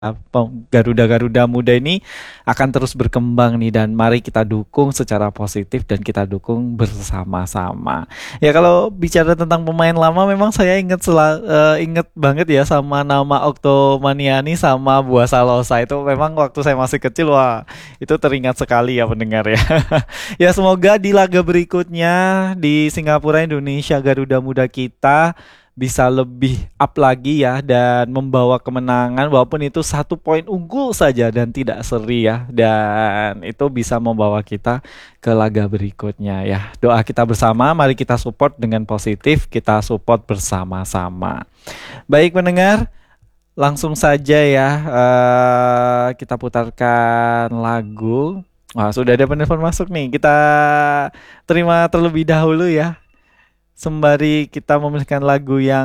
Garuda-Garuda Muda ini akan terus berkembang nih, dan mari kita dukung secara positif dan kita dukung bersama-sama. Ya kalau bicara tentang pemain lama memang saya ingat banget ya sama nama Oktomaniani sama Bua Salosa, itu memang waktu saya masih kecil, wah itu teringat sekali ya pendengar ya. Ya semoga di laga berikutnya di Singapura Indonesia Garuda Muda kita bisa lebih up lagi ya dan membawa kemenangan, walaupun itu 1 poin unggul saja dan tidak seri ya, dan itu bisa membawa kita ke laga berikutnya ya. Doa kita bersama, mari kita support dengan positif, kita support bersama-sama. Baik pendengar, langsung saja ya, kita putarkan lagu. Wah, sudah ada penelpon masuk nih, kita terima terlebih dahulu ya, sembari kita memilihkan lagu yang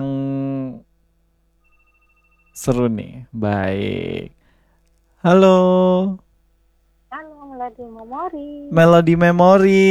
seru nih. Baik. Halo. Halo, Melody Memori. Melody Memory.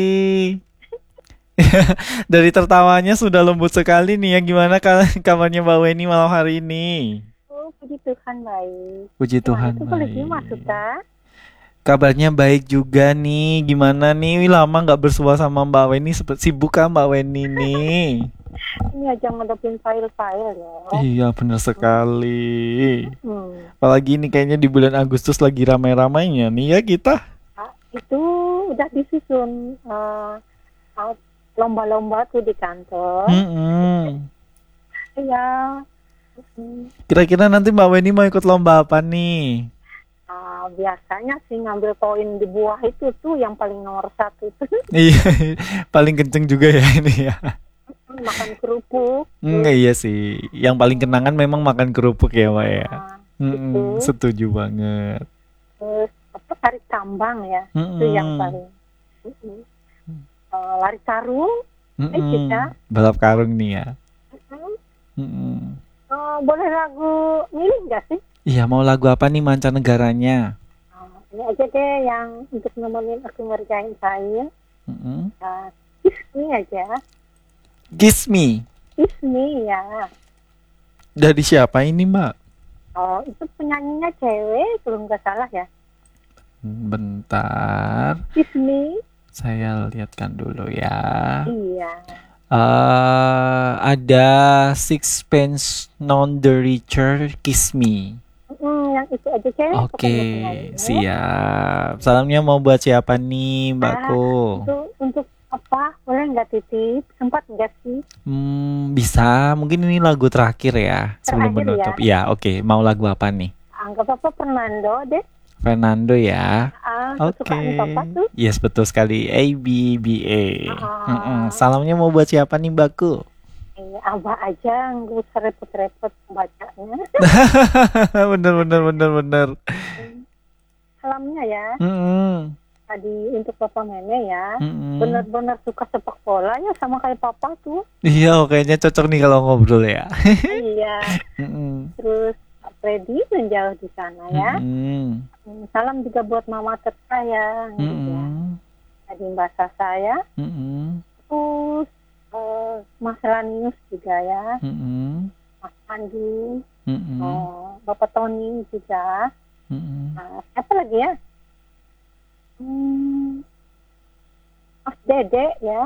Dari tertawanya sudah lembut sekali nih ya. Gimana kabarnya Mbak Weni malam hari ini? Oh, puji Tuhan baik. Puji Gimana Tuhan tuh kalau baik. masuk kak? Kabarnya baik juga nih. Gimana nih? Wih, lama nggak bersua sama Mbak Weni. Sibuk kan Mbak Weni nih? Ini aja ngadepin file-file ya. Iya benar sekali. Hmm. Apalagi ini kayaknya di bulan Agustus lagi ramai-ramainya nih ya kita. Ah, itu udah disusun lomba-lomba tuh di kantor. Mm-mm. Iya. Hmm. Kira-kira nanti Mbak Weni mau ikut lomba apa nih? Biasanya sih ngambil poin di buah itu tuh yang paling nomor 1 tuh. Iya, paling kenceng juga ya ini ya. Makan kerupuk. Iya sih. Yang paling kenangan memang makan kerupuk ya, Mbak ya. Itu. Setuju banget. Terus apa tarik tambang ya. Itu yang paling. Lari karung. Kita. Balap karung nih ya. Boleh lagu milih nggak sih? Iya, mau lagu apa nih mancanegaranya? Ini aja deh yang untuk nemenin aku ngerjain saya. Kiss Me aja. Kiss Me. Kiss Me ya. Dari siapa ini Mbak? Oh, itu penyanyinya cewek kalau nggak salah ya. Bentar. Kiss Me. Saya lihatkan dulu ya. Iya. Ada Sixpence None the Richer, Kiss Me. Yang itu aja cewek. Oke, siap. Salamnya mau buat siapa nih, Mbakku? Itu untuk apa? Boleh nggak titip? Sempat nggak sih? Bisa. Mungkin ini lagu terakhir ya, sebelum menutup. Ya, oke. Mau lagu apa nih? Anggap apa Fernando deh. Fernando ya. Oke. Yes, betul sekali. ABBA. Salamnya mau buat siapa nih, Mbakku? Abah aja, nggak usah repot-repot bacanya. Bener. Salamnya ya. Tadi untuk Papa Meme ya. Bener-bener suka sepak bola ya, sama kayak Papa tuh. Iya, kayaknya cocok nih kalau ngobrol ya. Iya. Terus Freddy menjauh di sana ya. Salam juga buat Mama tersayang. Tadi Mbak Sasa ya. Terus Mas Lanius juga ya. Mas Andi. Bapak Tony juga. Siapa lagi ya? Mas Dede ya.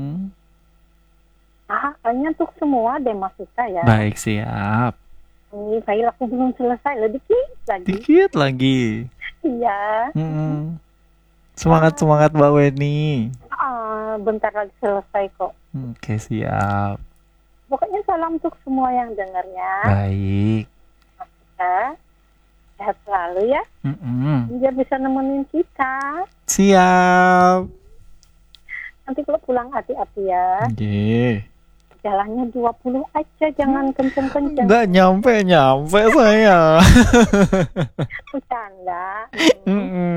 Kayaknya untuk semua deh Mas Suka ya. Baik, siap. Ini file aku belum selesai loh, dikit lagi. Iya. Semangat Mbak Weni. Bentar lagi selesai kok. Oke, siap. Pokoknya salam untuk semua yang dengarnya. Baik. Kita sehat selalu ya. Biar bisa nemenin kita. Siap. Nanti kalau pulang hati-hati ya. Oke. Jalannya 20 aja, jangan kenceng-kenceng. Nggak nyampe saya. Bercanda.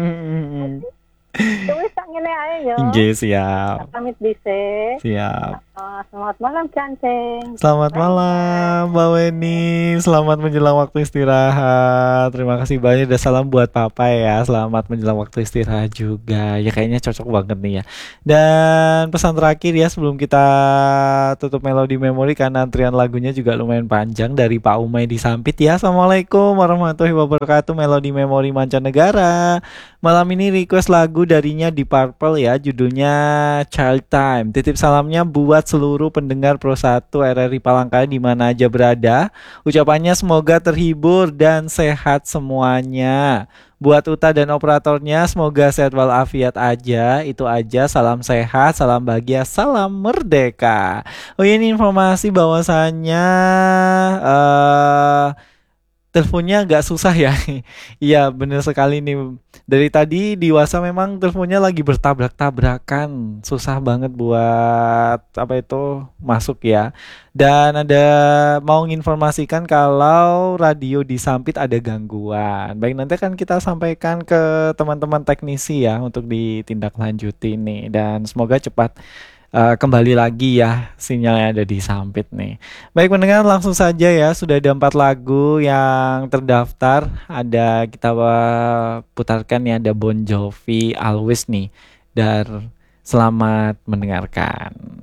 Terus tak ngene ae ya. Nggih, siap. Pamit dhisik. Siap. Selamat malam, Canceng. Selamat malam, Mbak Weni. Selamat menjelang waktu istirahat. Terima kasih banyak. Dan salam buat Papa ya. Selamat menjelang waktu istirahat juga. Ya kayaknya cocok banget nih ya. Dan pesan terakhir ya sebelum kita tutup Melodi Memori karena antrian lagunya juga lumayan panjang dari Pak Umay di Sampit ya. Assalamualaikum warahmatullahi wabarakatuh. Melodi Memori Mancanegara. Malam ini request lagu darinya di Purple ya. Judulnya Child Time. Titip salamnya buat seluruh pendengar Pro 1 RRI Palangkaraya di mana aja berada. Ucapannya semoga terhibur dan sehat semuanya. Buat Uta dan operatornya semoga sehat walafiat aja. Itu aja, salam sehat, salam bahagia, salam merdeka. Oh ini informasi bahwasannya teleponnya agak susah ya. Iya bener sekali nih. Dari tadi di WhatsApp memang teleponnya lagi bertabrak-tabrakan. Susah banget buat apa itu masuk ya. Dan ada mau menginformasikan kalau radio di Sampit ada gangguan. Baik nanti akan kita sampaikan ke teman-teman teknisi ya untuk ditindaklanjuti nih. Dan semoga cepat kembali lagi ya sinyal yang ada di Sampit nih. Baik pendengar langsung saja ya sudah ada 4 lagu yang terdaftar. Ada kita putarkan ya ada Bon Jovi Always nih. Dan selamat mendengarkan.